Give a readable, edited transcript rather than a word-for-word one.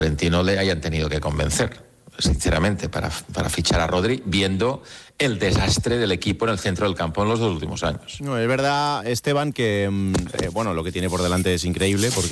Florentino le hayan tenido que convencer, sinceramente, para fichar a Rodri, viendo el desastre del equipo en el centro del campo en los 2 últimos años. No, es verdad, Esteban, que lo que tiene por delante es increíble, porque